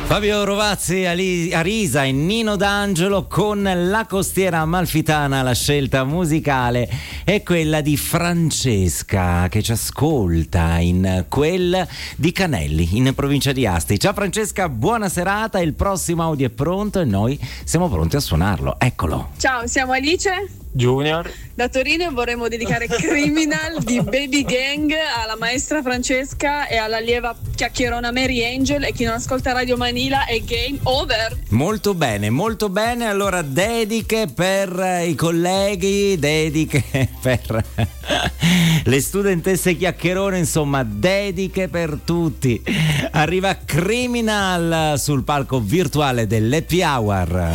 Fabio Rovazzi, Arisa e Nino D'Angelo con La Costiera Amalfitana. La scelta musicale è quella di Francesca, che ci ascolta in quel di Canelli, in provincia di Asti. Ciao Francesca, buona serata. Il prossimo audio è pronto e noi siamo pronti a suonarlo. Eccolo. Ciao, siamo Alice Junior da Torino e vorremmo dedicare Criminal di Baby Gang alla maestra Francesca e all'allieva chiacchierona Mary Angel, e chi non ascolta Radio Manila è game over. Molto bene, molto bene. Allora, dediche per i colleghi, dediche per le studentesse chiacchierone, insomma, dediche per tutti. Arriva Criminal sul palco virtuale dell'Happy Hour.